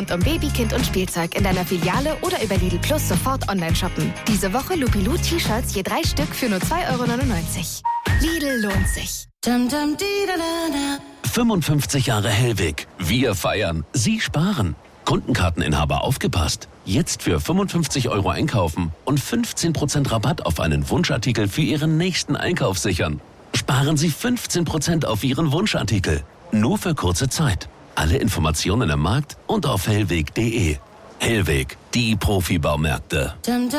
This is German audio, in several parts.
rund um Baby, Kind und Spielzeug in deiner Filiale oder über Lidl Plus sofort online shoppen. Diese Woche Lupilu T-Shirts je 3 Stück für nur 2,99 €. Lidl lohnt sich. 55 Jahre Hellweg. Wir feiern. Sie sparen. Kundenkarteninhaber aufgepasst. Jetzt für 55 € einkaufen und 15% Rabatt auf einen Wunschartikel für Ihren nächsten Einkauf sichern. Sparen Sie 15% auf Ihren Wunschartikel. Nur für kurze Zeit. Alle Informationen im Markt und auf hellweg.de. Hellweg, die Profibaumärkte.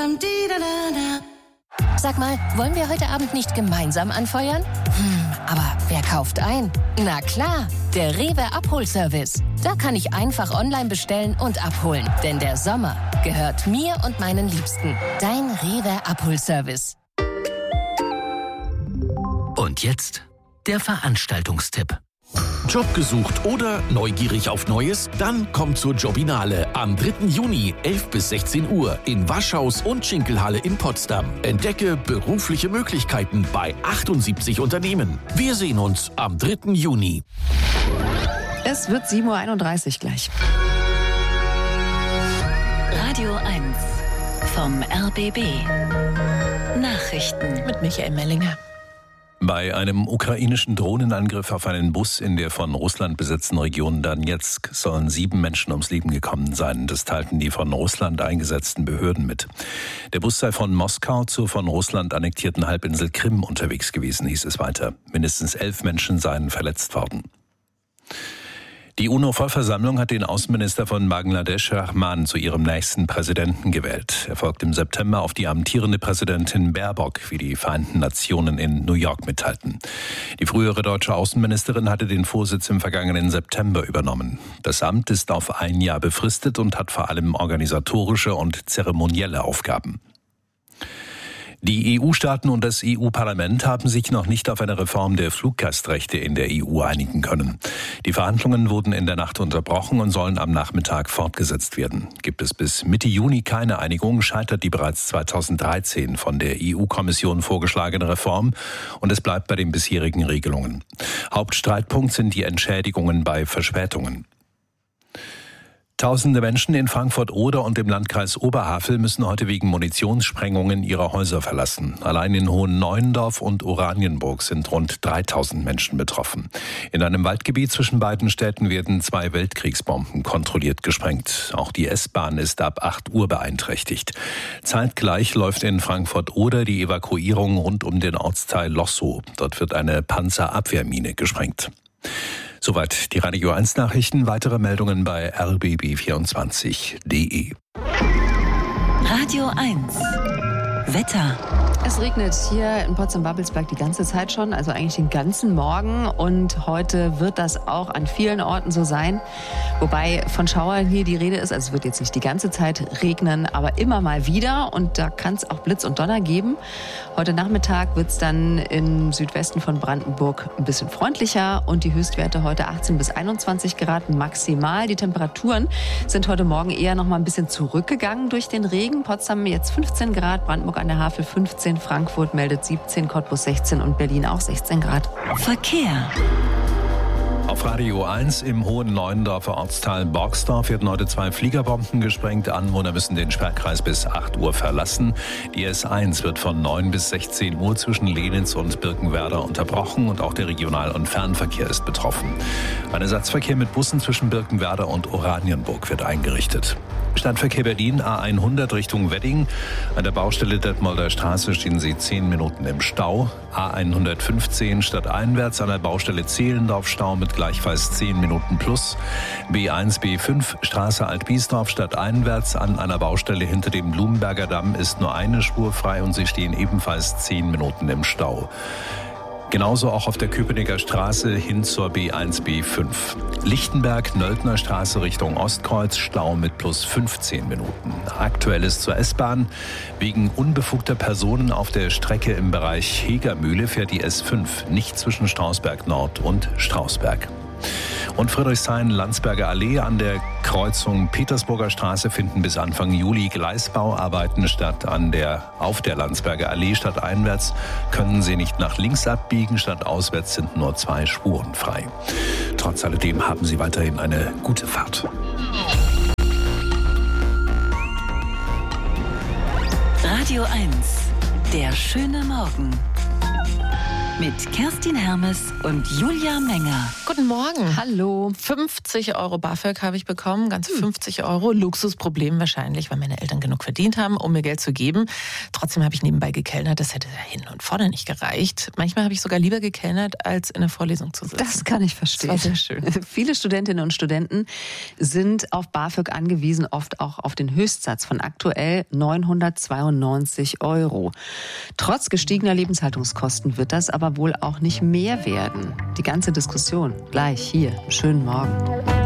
Sag mal, wollen wir heute Abend nicht gemeinsam anfeuern? Aber wer kauft ein? Na klar, der Rewe Abholservice. Da kann ich einfach online bestellen und abholen. Denn der Sommer gehört mir und meinen Liebsten. Dein Rewe Abholservice. Und jetzt der Veranstaltungstipp. Job gesucht oder neugierig auf Neues? Dann kommt zur Jobinale am 3. Juni, 11 bis 16 Uhr in Waschhaus und Schinkelhalle in Potsdam. Entdecke berufliche Möglichkeiten bei 78 Unternehmen. Wir sehen uns am 3. Juni. Es wird 7:31 Uhr gleich. Radio 1 vom RBB. Nachrichten Mit Michael Mellinger. Bei einem ukrainischen Drohnenangriff auf einen Bus in der von Russland besetzten Region Donezk sollen 7 Menschen ums Leben gekommen sein. Das teilten die von Russland eingesetzten Behörden mit. Der Bus sei von Moskau zur von Russland annektierten Halbinsel Krim unterwegs gewesen, hieß es weiter. Mindestens 11 Menschen seien verletzt worden. Die UNO-Vollversammlung hat den Außenminister von Bangladesch, Rahman, zu ihrem nächsten Präsidenten gewählt. Er folgt im September auf die amtierende Präsidentin Baerbock, wie die Vereinten Nationen in New York mitteilten. Die frühere deutsche Außenministerin hatte den Vorsitz im vergangenen September übernommen. Das Amt ist auf 1 Jahr befristet und hat vor allem organisatorische und zeremonielle Aufgaben. Die EU-Staaten und das EU-Parlament haben sich noch nicht auf eine Reform der Fluggastrechte in der EU einigen können. Die Verhandlungen wurden in der Nacht unterbrochen und sollen am Nachmittag fortgesetzt werden. Gibt es bis Mitte Juni keine Einigung, scheitert die bereits 2013 von der EU-Kommission vorgeschlagene Reform und es bleibt bei den bisherigen Regelungen. Hauptstreitpunkt sind die Entschädigungen bei Verspätungen. Tausende Menschen in Frankfurt-Oder und im Landkreis Oberhavel müssen heute wegen Munitionssprengungen ihre Häuser verlassen. Allein in Hohen-Neuendorf und Oranienburg sind rund 3000 Menschen betroffen. In einem Waldgebiet zwischen beiden Städten werden 2 Weltkriegsbomben kontrolliert gesprengt. Auch die S-Bahn ist ab 8 Uhr beeinträchtigt. Zeitgleich läuft in Frankfurt-Oder die Evakuierung rund um den Ortsteil Lossow. Dort wird eine Panzerabwehrmine gesprengt. Soweit die Radio 1 Nachrichten. Weitere Meldungen bei rbb24.de. Radio 1 Wetter. Es regnet hier in Potsdam-Babelsberg die ganze Zeit schon, also eigentlich den ganzen Morgen. Und heute wird das auch an vielen Orten so sein. Wobei von Schauern hier die Rede ist. Also es wird jetzt nicht die ganze Zeit regnen, aber immer mal wieder. Und da kann es auch Blitz und Donner geben. Heute Nachmittag wird es dann im Südwesten von Brandenburg ein bisschen freundlicher. Und die Höchstwerte heute 18 bis 21 Grad maximal. Die Temperaturen sind heute Morgen eher noch mal ein bisschen zurückgegangen durch den Regen. Potsdam jetzt 15 Grad, Brandenburg an der Havel 15, Frankfurt meldet 17, Cottbus 16 und Berlin auch 16 Grad. Verkehr. Auf Radio 1 im Hohen-Neuendorfer Ortsteil Borgsdorf werden heute 2 Fliegerbomben gesprengt. Anwohner müssen den Sperrkreis bis 8 Uhr verlassen. Die S1 wird von 9 bis 16 Uhr zwischen Lenitz und Birkenwerder unterbrochen und auch der Regional- und Fernverkehr ist betroffen. Ein Ersatzverkehr mit Bussen zwischen Birkenwerder und Oranienburg wird eingerichtet. Stadtverkehr Berlin A100 Richtung Wedding. An der Baustelle Detmolder Straße stehen Sie 10 Minuten im Stau. A115 stadteinwärts an der Baustelle Zehlendorf Stau mit gleichfalls 10 Minuten plus. B1, B5 Straße Altbiesdorf stadteinwärts an einer Baustelle hinter dem Blumenberger Damm ist nur eine Spur frei und Sie stehen ebenfalls 10 Minuten im Stau. Genauso auch auf der Köpenicker Straße hin zur B1, B5. Lichtenberg, Nöldner Straße Richtung Ostkreuz, Stau mit plus 15 Minuten. Aktuelles zur S-Bahn. Wegen unbefugter Personen auf der Strecke im Bereich Hegermühle fährt die S5 nicht zwischen Strausberg Nord und Strausberg. Und Friedrichshain-Landsberger Allee an der Kreuzung Petersburger Straße finden bis Anfang Juli Gleisbauarbeiten statt. Auf der Landsberger Allee stadteinwärts können Sie nicht nach links abbiegen, stadtauswärts sind nur 2 Spuren frei. Trotz alledem haben Sie weiterhin eine gute Fahrt. Radio 1, der schöne Morgen. Mit Kerstin Hermes und Julia Menger. Guten Morgen. Hallo. 50 € BAföG habe ich bekommen, ganze 50 €. Luxusproblem wahrscheinlich, weil meine Eltern genug verdient haben, um mir Geld zu geben. Trotzdem habe ich nebenbei gekellnert, das hätte hin und vorne nicht gereicht. Manchmal habe ich sogar lieber gekellnert, als in der Vorlesung zu sitzen. Das kann ich verstehen. Das war sehr schön. Viele Studentinnen und Studenten sind auf BAföG angewiesen, oft auch auf den Höchstsatz von aktuell 992 €. Trotz gestiegener Lebenshaltungskosten wird das aber wohl auch nicht mehr werden. Die ganze Diskussion gleich hier. Schönen Morgen.